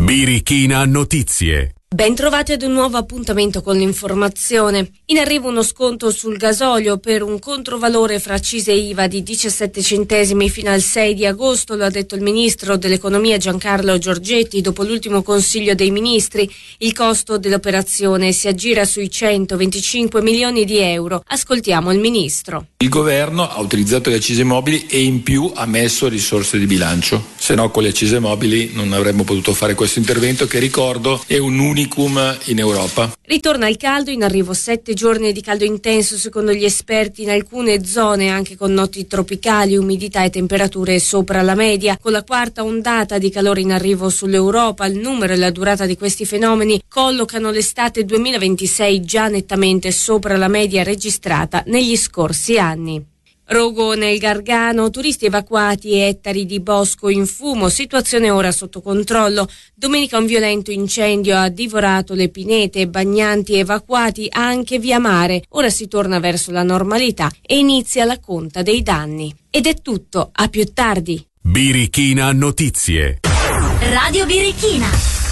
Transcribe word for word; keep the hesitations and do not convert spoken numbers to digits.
Birichina Notizie. Ben trovati ad un nuovo appuntamento con l'informazione. In arrivo uno sconto sul gasolio per un controvalore fra accise e I V A di diciassette centesimi fino al sei di agosto, lo ha detto il ministro dell'economia Giancarlo Giorgetti dopo l'ultimo Consiglio dei Ministri. Il costo dell'operazione si aggira sui centoventicinque milioni di euro. Ascoltiamo il ministro. Il governo ha utilizzato le accise mobili e in più ha messo risorse di bilancio. Se no, con le accise mobili non avremmo potuto fare questo intervento che, ricordo, è un unicum in Europa. Ritorna il caldo, in arrivo sette giorni di caldo intenso secondo gli esperti in alcune zone, anche con noti tropicali, umidità e temperature sopra la media. Con la quarta ondata di calore in arrivo sull'Europa, il numero e la durata di questi fenomeni collocano l'estate duemilaventisei già nettamente sopra la media registrata negli scorsi anni. Rogo nel Gargano, turisti evacuati e ettari di bosco in fumo, situazione ora sotto controllo. Domenica un violento incendio ha divorato le pinete, bagnanti evacuati anche via mare. Ora si torna verso la normalità e inizia la conta dei danni. Ed è tutto, a più tardi. Birichina Notizie. Radio Birichina.